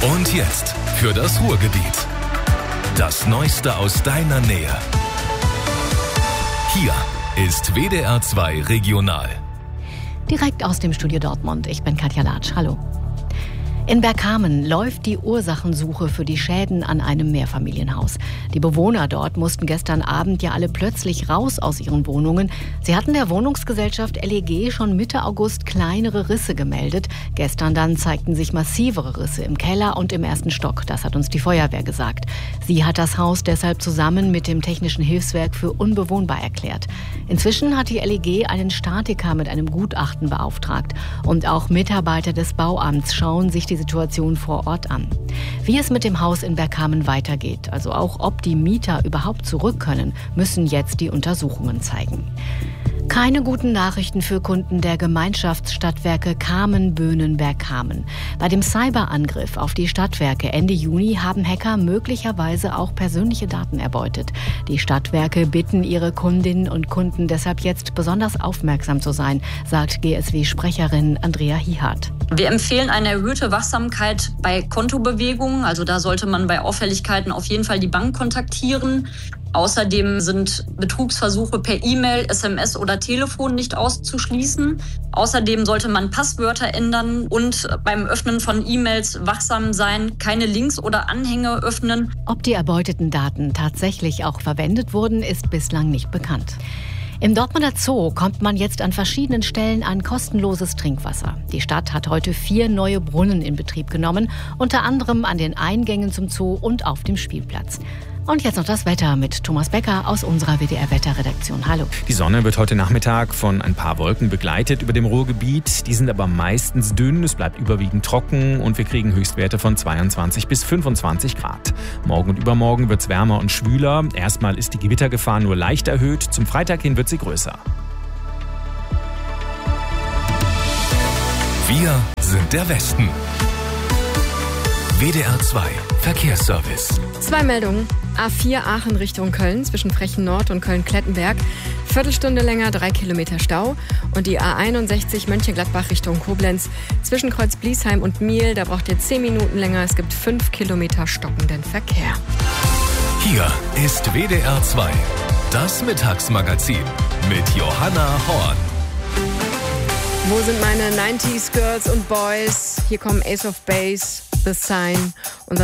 Und jetzt für das Ruhrgebiet. Das Neueste aus deiner Nähe. Hier ist WDR 2 Regional. Direkt aus dem Studio Dortmund. Ich bin Katja Latsch. Hallo. In Bergkamen läuft die Ursachensuche für die Schäden an einem Mehrfamilienhaus. Die Bewohner dort mussten gestern Abend ja alle plötzlich raus aus ihren Wohnungen. Sie hatten der Wohnungsgesellschaft LEG schon Mitte August kleinere Risse gemeldet. Gestern dann zeigten sich massivere Risse im Keller und im ersten Stock. Das hat uns die Feuerwehr gesagt. Sie hat das Haus deshalb zusammen mit dem Technischen Hilfswerk für unbewohnbar erklärt. Inzwischen hat die LEG einen Statiker mit einem Gutachten beauftragt. Und auch Mitarbeiter des Bauamts schauen sich die Situation vor Ort an. Wie es mit dem Haus in Bergkamen weitergeht, also auch ob die Mieter überhaupt zurück können, müssen jetzt die Untersuchungen zeigen. Keine guten Nachrichten für Kunden der Gemeinschaftsstadtwerke Kamen-Böhnen-Bergkamen. Bei dem Cyberangriff auf die Stadtwerke Ende Juni haben Hacker möglicherweise auch persönliche Daten erbeutet. Die Stadtwerke bitten ihre Kundinnen und Kunden deshalb jetzt besonders aufmerksam zu sein, sagt GSW-Sprecherin Andrea Hihardt. Wir empfehlen eine erhöhte Wachsamkeit bei Kontobewegungen. Also da sollte man bei Auffälligkeiten auf jeden Fall die Bank kontaktieren. Außerdem sind Betrugsversuche per E-Mail, SMS oder Telefon nicht auszuschließen. Außerdem sollte man Passwörter ändern und beim Öffnen von E-Mails wachsam sein, keine Links oder Anhänge öffnen. Ob die erbeuteten Daten tatsächlich auch verwendet wurden, ist bislang nicht bekannt. Im Dortmunder Zoo kommt man jetzt an verschiedenen Stellen an kostenloses Trinkwasser. Die Stadt hat heute 4 neue Brunnen in Betrieb genommen, unter anderem an den Eingängen zum Zoo und auf dem Spielplatz. Und jetzt noch das Wetter mit Thomas Becker aus unserer WDR-Wetterredaktion. Hallo. Die Sonne wird heute Nachmittag von ein paar Wolken begleitet über dem Ruhrgebiet. Die sind aber meistens dünn, es bleibt überwiegend trocken und wir kriegen Höchstwerte von 22 bis 25 Grad. Morgen und übermorgen wird es wärmer und schwüler. Erstmal ist die Gewittergefahr nur leicht erhöht. Zum Freitag hin wird sie größer. Wir sind der Westen. WDR 2 Verkehrsservice. 2 Meldungen. A4 Aachen Richtung Köln zwischen Frechen Nord und Köln-Klettenberg. Viertelstunde länger, 3 Kilometer Stau. Und die A61 Mönchengladbach Richtung Koblenz zwischen Kreuz-Bliesheim und Miel. Da braucht ihr 10 Minuten länger. Es gibt 5 Kilometer stockenden Verkehr. Hier ist WDR 2, das Mittagsmagazin mit Johanna Horn. Wo sind meine 90s Girls und Boys? Hier kommen Ace of Base, The Sign. Unser